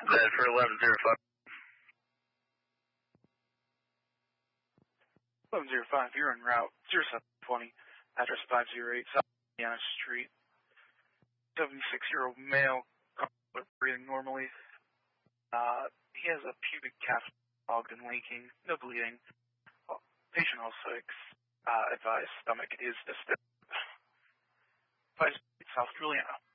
That for 1105. 1105, you're en route 0720, address 508 South Indiana Street. 76-year-old male, breathing normally. He has a pubic calf clogged and leaking, no bleeding. Patient also advised stomach is disturbed. Advised South Juliana.